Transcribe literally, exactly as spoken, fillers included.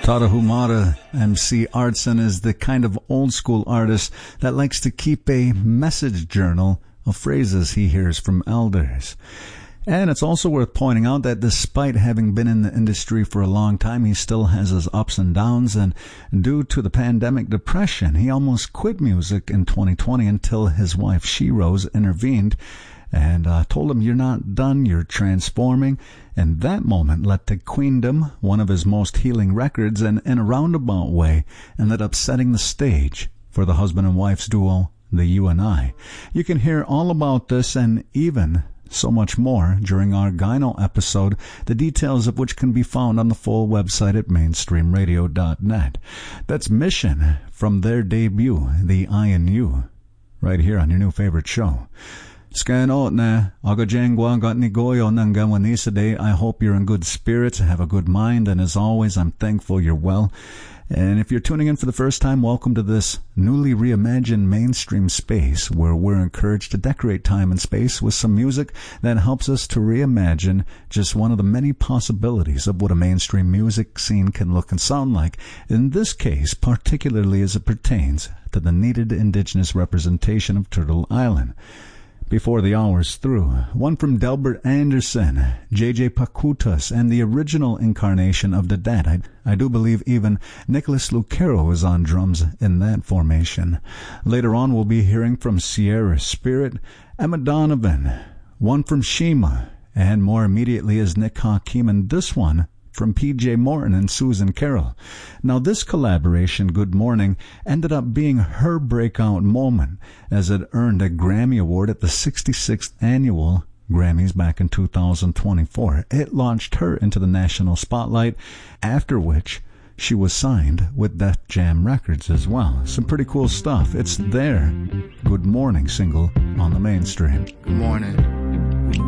Tarahumara M C Artson is the kind of old-school artist that likes to keep a message journal of phrases he hears from elders. And it's also worth pointing out that despite having been in the industry for a long time, he still has his ups and downs, and due to the pandemic depression, he almost quit music in twenty twenty until his wife She-Rose intervened and uh, told him, "You're not done, you're transforming." And that moment led to Queendom, one of his most healing records, and in a roundabout way ended up setting the stage for the husband and wife's duo, the You and I. You can hear all about this and even so much more during our Gyno episode, the details of which can be found on the full website at mainstream radio dot net. That's Mission from their debut, The I and You, right here on your new favorite show. Scanot na agajengwa got ni goyo nangawanisa day. I hope you're in good spirits, have a good mind, and as always, I'm thankful you're well. And if you're tuning in for the first time, welcome to this newly reimagined mainstream space where we're encouraged to decorate time and space with some music that helps us to reimagine just one of the many possibilities of what a mainstream music scene can look and sound like. In this case, particularly as it pertains to the needed indigenous representation of Turtle Island. Before the hour's through, one from Delbert Anderson, J J Pacutas, and the original incarnation of the Dead. I, I do believe even Nicholas Lucero is on drums in that formation. Later on, we'll be hearing from Sierra Spirit, Emma Donovan, one from Shima, and more immediately is Nick Hakim, and this one from P J Morton and Susan Carroll. Now, this collaboration, Good Morning, ended up being her breakout moment as it earned a Grammy Award at the sixty-sixth Annual Grammys back in two thousand twenty-four. It launched her into the national spotlight, after which she was signed with Def Jam Records as well. Some pretty cool stuff. It's their Good Morning single on the mainstream. Good morning.